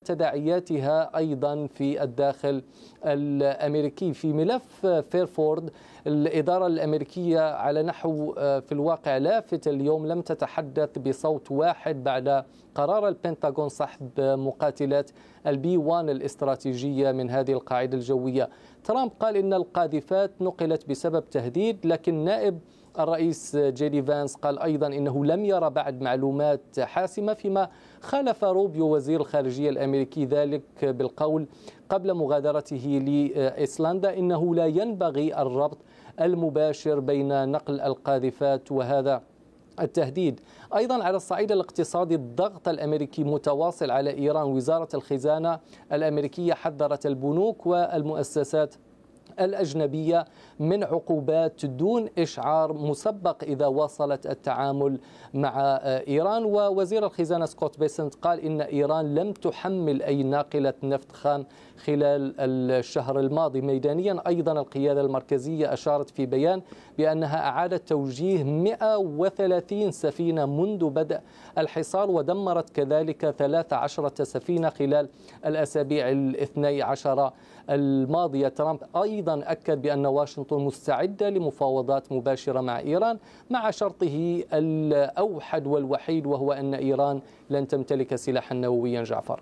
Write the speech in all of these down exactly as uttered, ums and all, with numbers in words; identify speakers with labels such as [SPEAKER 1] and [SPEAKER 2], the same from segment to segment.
[SPEAKER 1] وتداعياتها أيضا في الداخل الأمريكي. في ملف فيرفورد الإدارة الأمريكية على نحو في الواقع لافت اليوم لم تتحدث بصوت واحد بعد قرار البنتاغون سحب مقاتلات البي واحد الاستراتيجية من هذه القاعدة الجوية. ترامب قال إن القاذفات نقلت بسبب تهديد، لكن نائب الرئيس جي دي فانس قال أيضا إنه لم يرى بعد معلومات حاسمة، فيما خالف روبيو وزير الخارجية الأمريكي ذلك بالقول قبل مغادرته لإيسلندا إنه لا ينبغي الربط المباشر بين نقل القاذفات وهذا التهديد. أيضا على الصعيد الاقتصادي الضغط الأمريكي متواصل على إيران. وزارة الخزانة الأمريكية حذرت البنوك والمؤسسات الأجنبية من عقوبات دون إشعار مسبق إذا واصلت التعامل مع إيران. ووزير الخزانة سكوت بيسنت قال إن إيران لم تحمل أي ناقلة نفط خام خلال الشهر الماضي. ميدانيا أيضا القيادة المركزية أشارت في بيان بأنها أعادت توجيه مئة وثلاثين سفينة منذ بدء الحصار، ودمرت كذلك ثلاث عشرة سفينة خلال الأسابيع الاثني عشر الماضية. ترامب أيضا أكد بأن واشنطن مستعدة لمفاوضات مباشرة مع إيران مع شرطه الأوحد والوحيد وهو أن إيران لن تمتلك سلاحا نوويا. جعفر.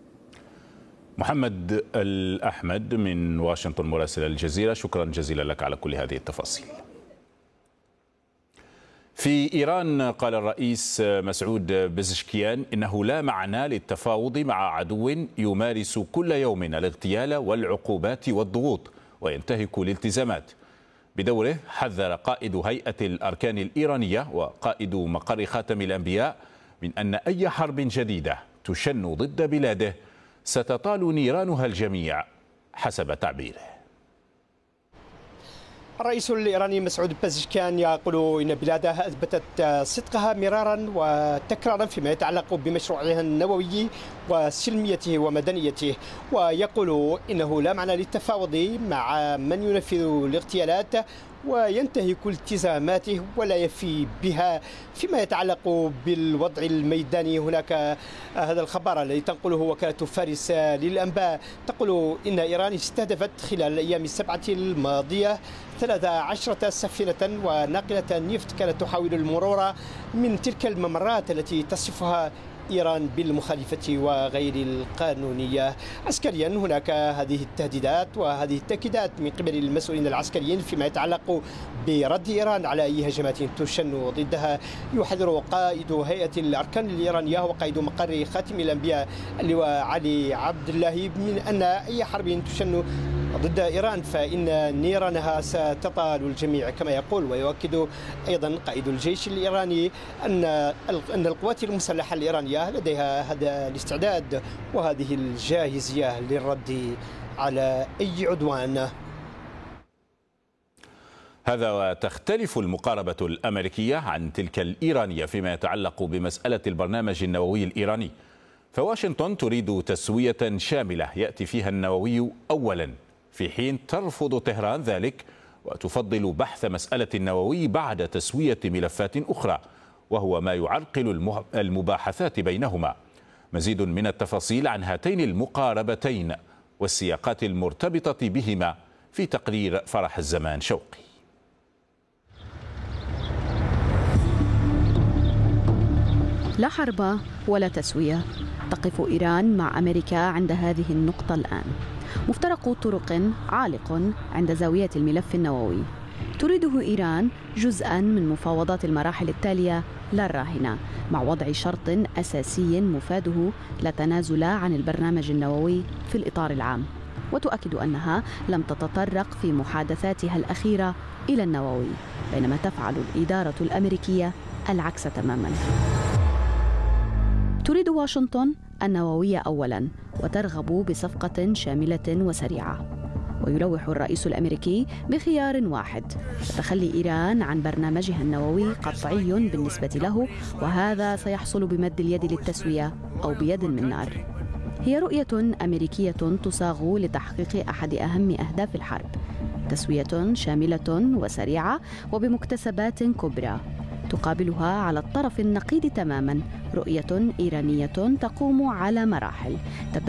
[SPEAKER 2] محمد الأحمد من واشنطن مراسل الجزيرة، شكرا جزيلا لك على كل هذه التفاصيل. في إيران قال الرئيس مسعود بزشكيان إنه لا معنى للتفاوض مع عدو يمارس كل يوم الاغتيال والعقوبات والضغوط وينتهك الالتزامات. بدوره حذر قائد هيئة الأركان الإيرانية وقائد مقر خاتم الأنبياء من أن أي حرب جديدة تشن ضد بلاده ستطال نيرانها الجميع حسب تعبيره.
[SPEAKER 3] الرئيس الإيراني مسعود بزشكيان يقول إن بلاده أثبتت صدقها مرارا وتكرارا فيما يتعلق بمشروعها النووي وسلميته ومدنيته، ويقول إنه لا معنى للتفاوض مع من ينفذ الاغتيالات وينتهك التزاماته ولا يفي بها فيما يتعلق بالوضع الميداني. هناك هذا الخبر الذي تنقله وكالة فارس للأنباء تقول إن إيران استهدفت خلال الأيام السبعة الماضية ثلاث عشرة سفينة وناقلة نفط كانت تحاول المرور من تلك الممرات التي تصفها إيران بالمخالفة وغير القانونية. عسكريا هناك هذه التهديدات وهذه التأكيدات من قبل المسؤولين العسكريين فيما يتعلق برد إيران على أي هجمات تشن ضدها. يحذر قائد هيئة الأركان الإيرانية وقائد مقر خاتم الأنبياء اللواء علي عبد الله من أن أي حرب تشن ضد إيران فإن نيرانها ستطال الجميع كما يقول. ويؤكد أيضا قائد الجيش الإيراني أن أن القوات المسلحة الإيرانية لديها هذا الاستعداد وهذه الجاهزية للرد على أي عدوان.
[SPEAKER 2] هذا وتختلف المقاربة الأمريكية عن تلك الإيرانية فيما يتعلق بمسألة البرنامج النووي الإيراني، فواشنطن تريد تسوية شاملة يأتي فيها النووي أولا، في حين ترفض طهران ذلك وتفضل بحث مسألة النووي بعد تسوية ملفات أخرى، وهو ما يعرقل المباحثات بينهما. مزيد من التفاصيل عن هاتين المقاربتين والسياقات المرتبطة بهما في تقرير فرح الزمان شوقي.
[SPEAKER 4] لا حرب ولا تسوية، تقف إيران مع أمريكا عند هذه النقطة الآن. مفترق طرق عالق عند زاوية الملف النووي. تريده إيران جزءاً من مفاوضات المراحل التالية لا الراهنة، مع وضع شرط أساسي مفاده لا تنازل عن البرنامج النووي في الإطار العام، وتؤكد أنها لم تتطرق في محادثاتها الأخيرة إلى النووي، بينما تفعل الإدارة الأمريكية العكس تماماً. تريد واشنطن النووية أولاً وترغب بصفقة شاملة وسريعة، ويلوح الرئيس الأمريكي بخيار واحد: تخلي إيران عن برنامجها النووي قطعي بالنسبة له، وهذا سيحصل بمد اليد للتسوية أو بيد من نار. هي رؤية أمريكية تصاغ لتحقيق أحد أهم أهداف الحرب: تسوية شاملة وسريعة وبمكتسبات كبرى. تقابلها على الطرف النقيض تماما رؤية إيرانية تقوم على مراحل تبدأ